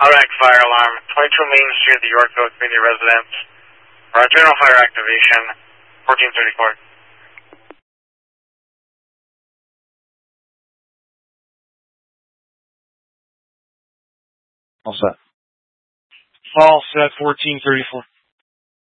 automatic fire alarm, 22 Main Street, the Yorkville Community Residence. General fire activation, 1434. All set. All set, 1434.